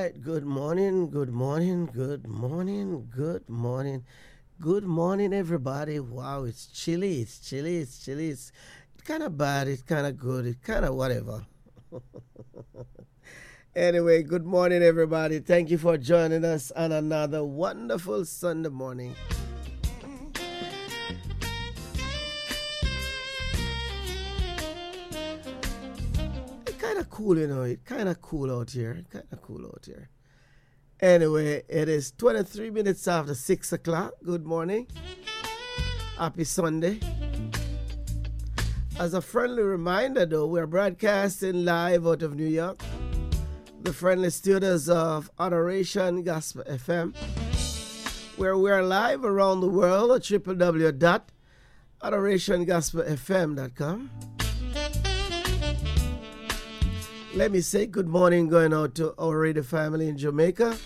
right. Good morning, good morning, good morning, good morning. Good morning, everybody. Wow, it's chilly, it's chilly, it's chilly. It's kind of bad, it's kind of good, it's kind of whatever. Anyway, good morning, everybody. Thank you for joining us on another wonderful Sunday morning. It's kind of cool, you know. It's kind of cool out here. Kind of cool out here. Anyway, it is 23 minutes after 6 o'clock. Good morning. Happy Sunday. As a friendly reminder, though, we're broadcasting live out of New York, the friendly studios of Adoration Gospel FM, where we are live around the world at www.adorationgospelfm.com. Let me say good morning going out to our radio family in Jamaica.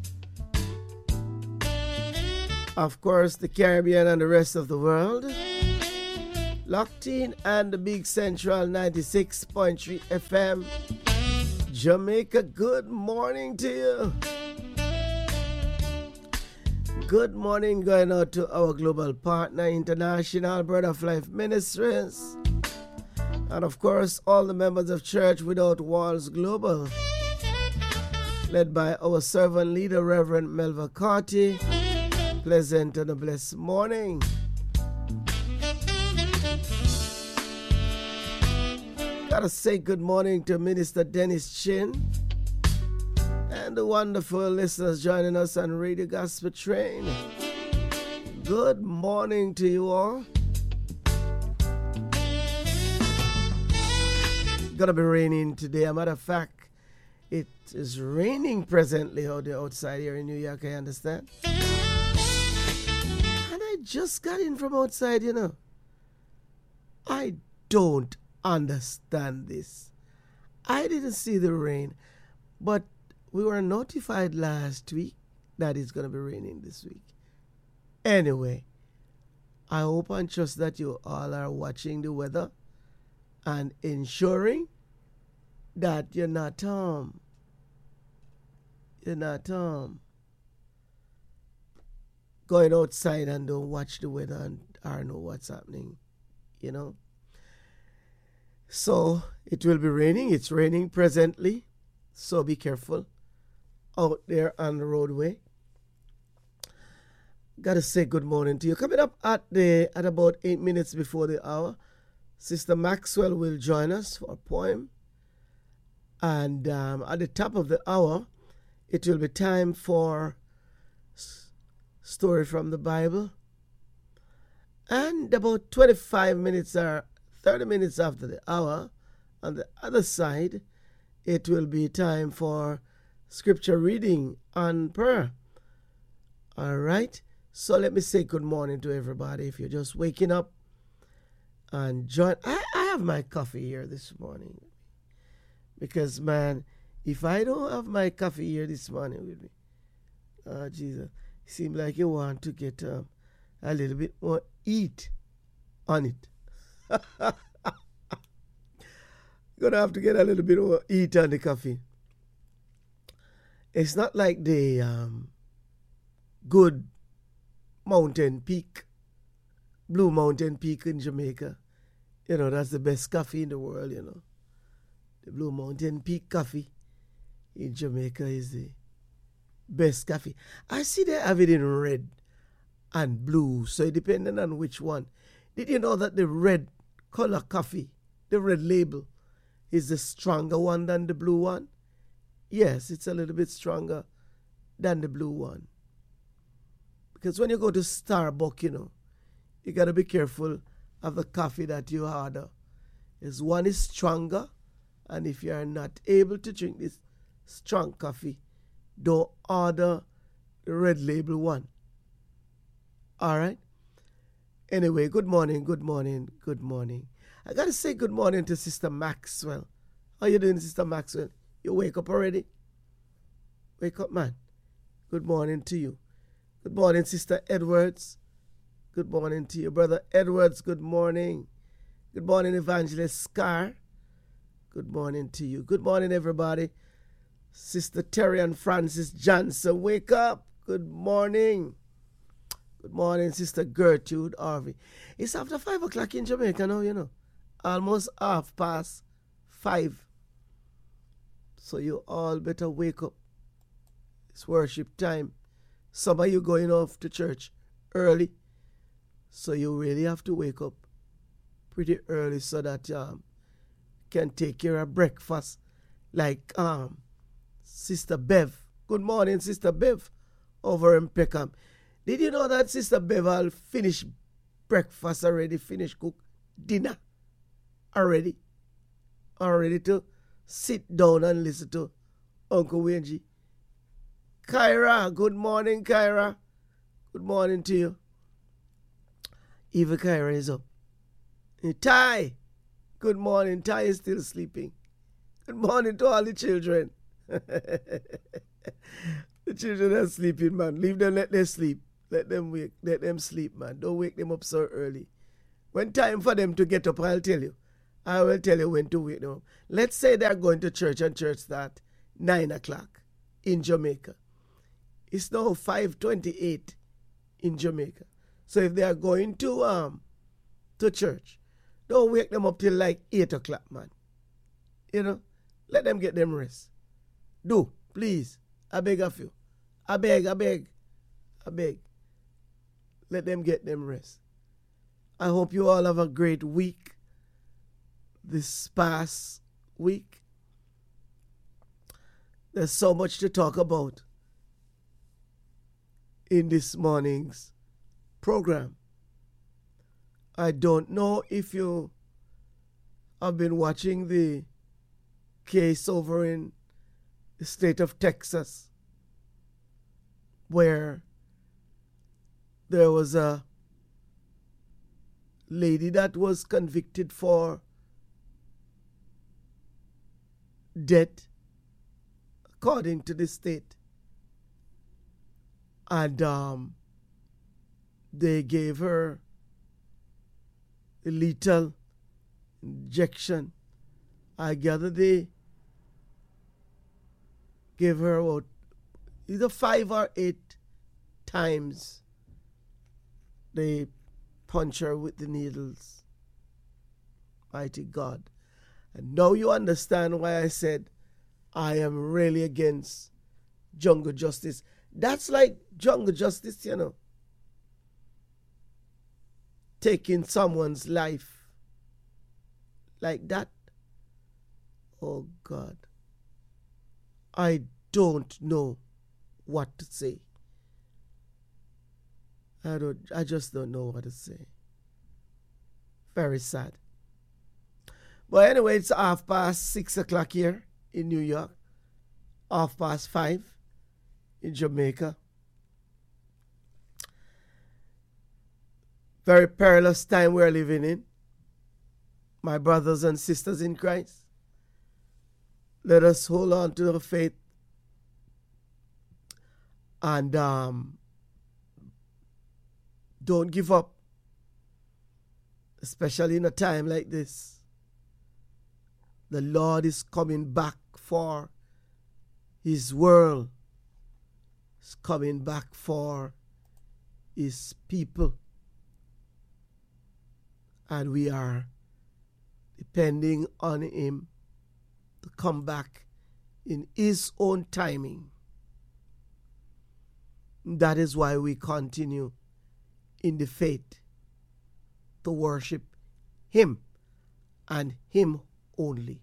Of course, the Caribbean and the rest of the world. Locked in and the Big Central 96.3 FM. Jamaica, good morning to you. Good morning going out to our global partner, International Bread of Life Ministries. And of course, all the members of Church Without Walls Global, led by our servant leader, Reverend Melva Carty. Pleasant and a blessed morning. Gotta say good morning to Minister Dennis Chin and the wonderful listeners joining us on Radio Gospel Train. Good morning to you all. Gonna be raining today. As a matter of fact, it is raining presently outside here in New York, I understand. And I just got in from outside, you know. I don't understand this. I didn't see the rain, but we were notified last week that it's gonna be raining this week. Anyway, I hope and trust that you all are watching the weather and ensuring that you're not going outside and don't watch the weather and or know what's happening, you know. So it will be raining. It's raining presently, so be careful out there on the roadway. Gotta say good morning to you. Coming up at about 8 minutes before the hour, Sister Maxwell will join us for a poem. And at the top of the hour, it will be time for Story from the Bible. And about 25 minutes or 30 minutes after the hour, on the other side, it will be time for scripture reading and prayer. All right? So let me say good morning to everybody. If you're just waking up, and join. I have my coffee here this morning. Because, man, if I don't have my coffee here this morning with me, Jesus, it seems like you want to get a little bit more eat on it. Gonna have to get a little bit more eat on the coffee. It's not like the good mountain peak, Blue Mountain Peak in Jamaica. You know, that's the best coffee in the world, you know. The Blue Mountain Peak coffee in Jamaica is the best coffee. I see they have it in red and blue, so depending on which one. Did you know that the red color coffee, the red label, is the stronger one than the blue one? Yes, it's a little bit stronger than the blue one. Because when you go to Starbucks, you know, you got to be careful of the coffee that you order. Is one is stronger, and if you are not able to drink this strong coffee, don't order the red label one. All right? Anyway, good morning, good morning, good morning. I got to say good morning to Sister Maxwell. How you doing, Sister Maxwell? You wake up already? Wake up, man. Good morning to you. Good morning, Sister Edwards. Good morning to you, Brother Edwards. Good morning. Good morning, Evangelist Scar. Good morning to you. Good morning, everybody. Sister Terry and Francis Johnson, wake up. Good morning. Good morning, Sister Gertrude Harvey. It's after 5 o'clock in Jamaica now, you know. Almost 5:30. So you all better wake up. It's worship time. Some of you going off to church early. So you really have to wake up pretty early so that you can take care of breakfast. Like Sister Bev. Good morning, Sister Bev, over in Peckham. Did you know that Sister Bev will finish breakfast already, finish cook dinner already? Already to sit down and listen to Uncle Wenji. Kyra, good morning, Kyra. Good morning to you. Even Kyra is up. Ty, good morning. Ty is still sleeping. Good morning to all the children. The children are sleeping, man. Leave them, let them sleep. Let them wake, let them sleep, man. Don't wake them up so early. When time for them to get up, I'll tell you. I will tell you when to wake them up. Let's say they're going to church and church start 9 o'clock in Jamaica. It's now 5:28 in Jamaica. So if they are going to church, don't wake them up till like 8 o'clock, man. You know, let them get them rest. Do, please. I beg of you. I beg. Let them get them rest. I hope you all have a great week. This past week. There's so much to talk about in this morning's program. I don't know if you have been watching the case over in the state of Texas, where there was a lady that was convicted for death, according to the state. And they gave her a lethal injection. I gather they gave her about either 5 or 8 times they punch her with the needles. Mighty God. And now you understand why I said I am really against jungle justice. That's like jungle justice, you know. Taking someone's life like that. Oh God. I don't know what to say. I just don't know what to say. Very sad. But anyway, it's 6:30 o'clock here in New York. 5:30 in Jamaica. Very perilous time we're living in. My brothers and sisters in Christ, let us hold on to the faith and don't give up, especially in a time like this. The Lord is coming back for His world. He's coming back for His people. And we are depending on Him to come back in His own timing. That is why we continue in the faith to worship Him and Him only.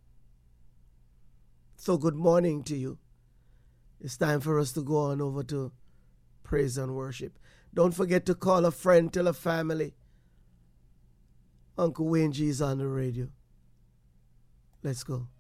So good morning to you. It's time for us to go on over to praise and worship. Don't forget to call a friend, tell a family. Uncle Wayne G is on the radio. Let's go.